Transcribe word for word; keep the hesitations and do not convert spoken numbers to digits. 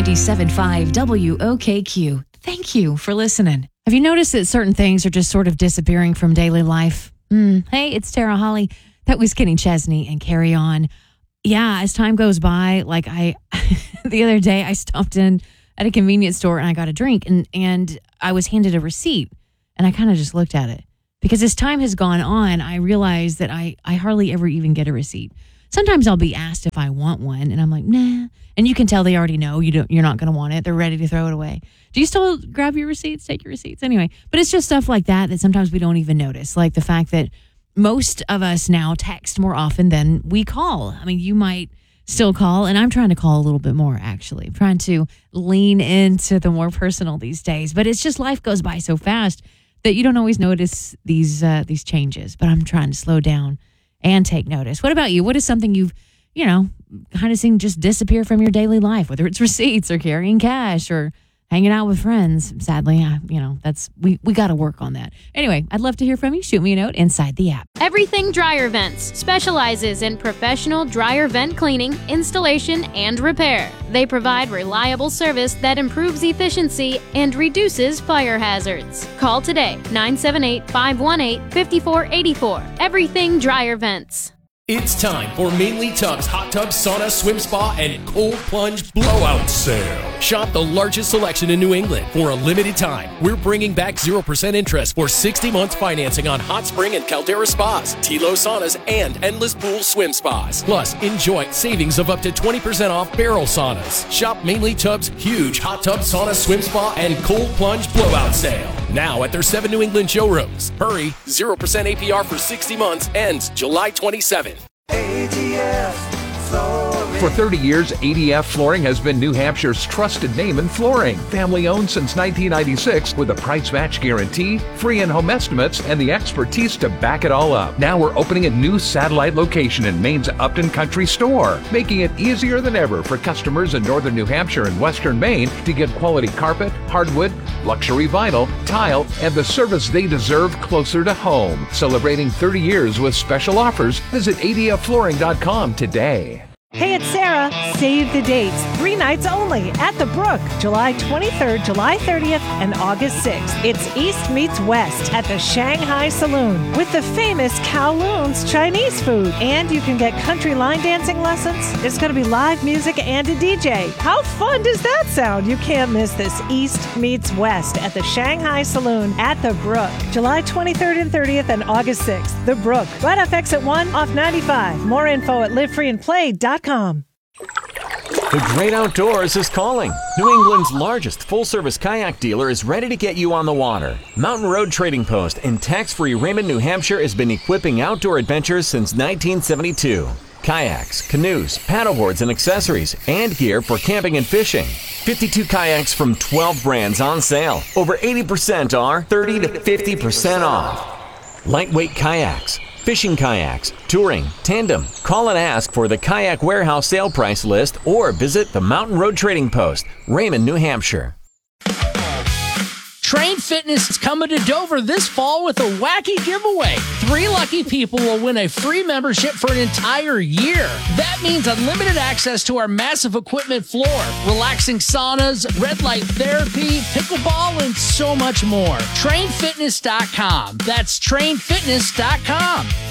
ninety-seven point five W O K Q. Thank you for listening. Have you noticed that certain things are just sort of disappearing from daily life? Mm, hey, it's Tara Holly. That was Kenny Chesney and Carry On. Yeah, as time goes by, like I, the other day I stopped in at a convenience store and I got a drink and, and I was handed a receipt and I kind of just looked at it because as time has gone on, I realized that I, I hardly ever even get a receipt. Sometimes I'll be asked if I want one and I'm like, nah. And you can tell they already know you don't, you're not going to want it. They're ready to throw it away. Do you still grab your receipts, take your receipts? Anyway, but it's just stuff like that that sometimes we don't even notice. Like the fact that most of us now text more often than we call. I mean, you might still call, and I'm trying to call a little bit more, actually. I'm trying to lean into the more personal these days. But it's just life goes by so fast that you don't always notice these uh, these changes. But I'm trying to slow down and take notice. What about you? What is something you've, you know, kind of seen just disappear from your daily life, whether it's receipts or carrying cash or hanging out with friends? Sadly, I, you know, that's we, we got to work on that. Anyway, I'd love to hear from you. Shoot me a note inside the app. Everything Dryer Vents specializes in professional dryer vent cleaning, installation, and repair. They provide reliable service that improves efficiency and reduces fire hazards. Call today, nine seven eight, five one eight, five four eight four. Everything Dryer Vents. It's time for Mainly Tubs Hot Tub Sauna Swim Spa and Cold Plunge Blowout Sale. Shop the largest selection in New England for a limited time. We're bringing back zero percent interest for sixty months financing on Hot Spring and Caldera Spas, Tilo Saunas, and Endless Pool Swim Spas. Plus, enjoy savings of up to twenty percent off barrel saunas. Shop Mainly Tubs huge Hot Tub Sauna Swim Spa and Cold Plunge Blowout Sale. Now at their seven New England showrooms. Hurry, zero percent A P R for sixty months ends July twenty-seventh. A D F Flooring. For thirty years, A D F Flooring has been New Hampshire's trusted name in flooring. Family owned since nineteen ninety-six with a price match guarantee, free in-home estimates, and the expertise to back it all up. Now we're opening a new satellite location in Maine's Upton Country Store, making it easier than ever for customers in northern New Hampshire and western Maine to get quality carpet, hardwood, luxury vinyl, tile, and the service they deserve closer to home. Celebrating thirty years with special offers, visit A D F flooring dot com today. Hey, it's Sarah. Save the dates. Three nights only at the Brook. July twenty-third, July thirtieth, and August sixth. It's East meets West at the Shanghai Saloon with the famous Kowloon's Chinese food. And you can get country line dancing lessons. There's going to be live music and a D J. How fun does that sound? You can't miss this East meets West at the Shanghai Saloon at the Brook. July twenty-third and thirtieth and August sixth. The Brook. Right off exit one off ninety-five. More info at live free and play dot com. The great outdoors is calling. New England's largest full-service kayak dealer is ready to get you on the water. Mountain Road Trading Post in tax-free Raymond, New Hampshire has been equipping outdoor adventures since nineteen seventy-two. Kayaks, canoes, paddleboards, and accessories, and gear for camping and fishing. fifty-two kayaks from twelve brands on sale. Over eighty percent are thirty to fifty percent off. Lightweight kayaks, fishing kayaks, touring, tandem. Call and ask for the Kayak Warehouse sale price list or visit the Mountain Road Trading Post, Raymond, New Hampshire. Train Fitness is coming to Dover this fall with a wacky giveaway. Three lucky people will win a free membership for an entire year. That means unlimited access to our massive equipment floor, relaxing saunas, red light therapy, pickleball, and so much more. train fitness dot com. That's train fitness dot com.